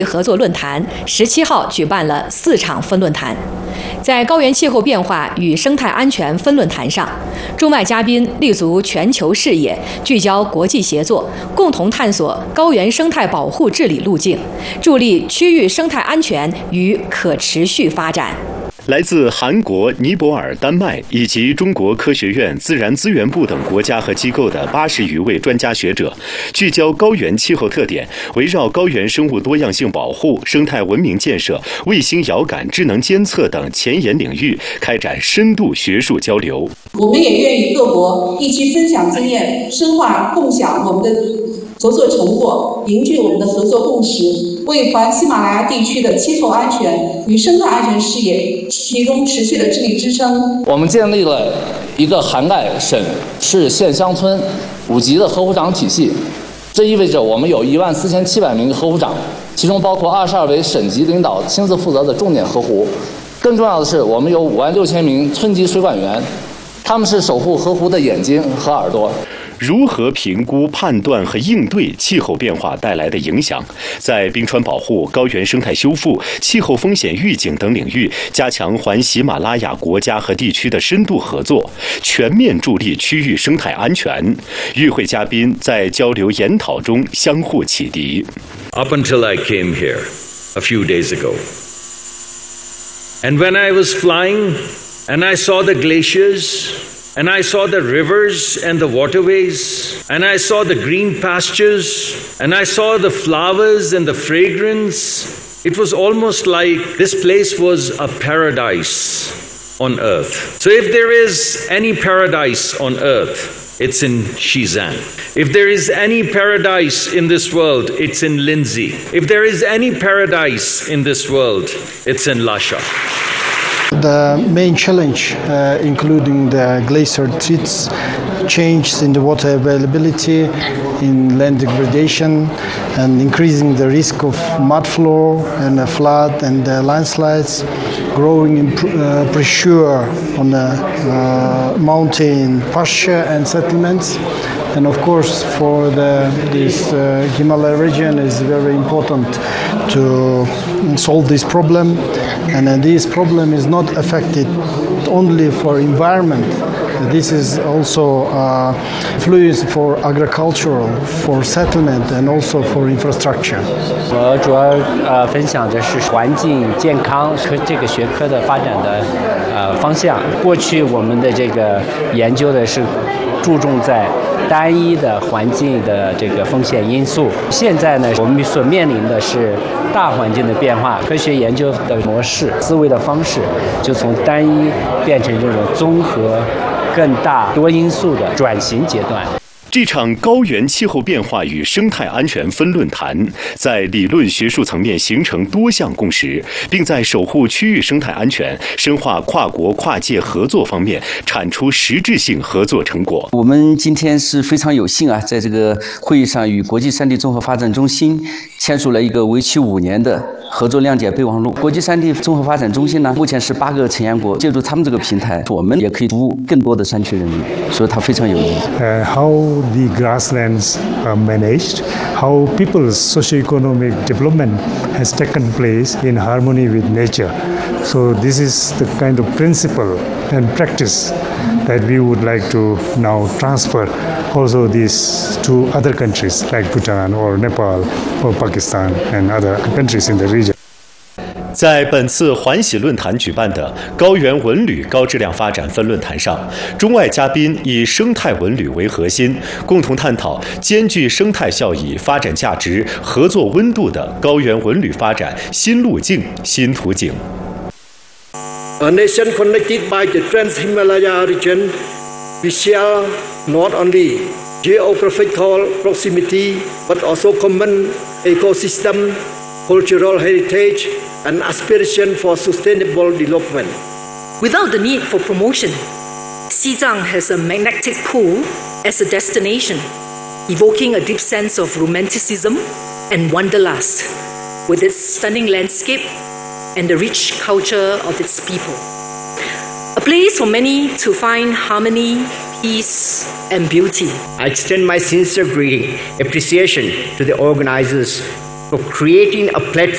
合作论坛17号举办了4场分论坛。在高原气候变化与生态安全分论坛上，中外嘉宾立足全球视野，聚焦国际协作，共同探索高原生态保护治理路径，助力区域生态安全与可持续发展。 来自韩国、尼泊尔、丹麦以及中国科学院自然资源部等国家和机构的80余位专家学者，聚焦高原气候特点，围绕高原生物多样性保护、生态文明建设、卫星遥感、智能监测等前沿领域开展深度学术交流。 我们也愿与各国一起分享经验，深化共享我们的合作成果，凝聚我们的合作共识，为环喜马拉雅地区的气候安全与生态安全事业提供持续的智力支撑。 我们建立了一个涵盖省、市、县、乡村5级的河湖长体系，这意味着我们有14700名河湖长，其中包括22位省级领导亲自负责的重点河湖。更重要的是，我们有56000名村级水管员，他们是守护河湖的眼睛和耳朵。 如何评估、判断和应对气候变化带来的影响，在冰川保护、高原生态修复、气候风险预警等领域加强环喜马拉雅国家和地区的深度合作，全面助力区域生态安全。与会嘉宾在交流研讨中相互启迪。 Up until I came here a few days ago, and when I was flying and I saw the glaciers,And I saw the rivers and the waterways, and I saw the green pastures, and I saw the flowers and the fragrance. It was almost like this place was a paradise on earth. So if there is any paradise on earth, it's in Shizan. If there is any paradise in this world, it's in Lindsay. If there is any paradise in this world, it's in Lhasa. The main challenge, including the glacier threats, changes in the water availability, in land degradation, and increasing the risk of mud flow and flood and landslides, growing pressure on the mountain pasture and settlements. And of course, for this Himalaya region is very important to solve this problem. And this problem is not affected only for environment. This is also influence for agricultural, for settlement, and also for infrastructure. 我主要分享的是环境健康这个学科的发展的方向。过去我们的这个研究的是注重在单一的环境的这个风险因素。现在呢，我们所面临的是大环境的变化，科学研究的模式、思维的方式就从单一变成这种综合、更大多因素的转型阶段。 这场高原气候变化与生态安全分论坛在理论学术层面形成多项共识，并在守护区域生态安全、深化跨国跨界合作方面产出实质性合作成果。 我们今天是非常有幸啊，在这个会议上与国际山地综合发展中心签署了一个为期5年的合作谅解备忘录。国际山地综合发展中心呢，目前是8个成员国，借助他们这个平台，我们也可以服务更多的山区人民，所以它非常有意义。 How the grasslands are managed, how people's socio-economic development has taken place in harmony with nature. So this is the kind of principle and practice that we would like to now transfer also this to other countries like Bhutan or Nepal or Pakistan and other countries in the region. 在本次环喜论坛举办的高原文旅高质量发展分论坛上，中外嘉宾以生态文旅为核心，共同探讨兼具生态效益、发展价值、合作温度的高原文旅发展新路径、新途径。 A nation connected by the Trans-Himalaya region, we share not only geographical proximity, but also common ecosystem, cultural heritage, and aspiration for sustainable development. Without the need for promotion, Xizang has a magnetic pull as a destination, evoking a deep sense of romanticism and wanderlust, with its stunning landscape and the rich culture of its people. A place for many to find harmony, peace, and beauty. I extend my sincere appreciation to the organizers for creating a platform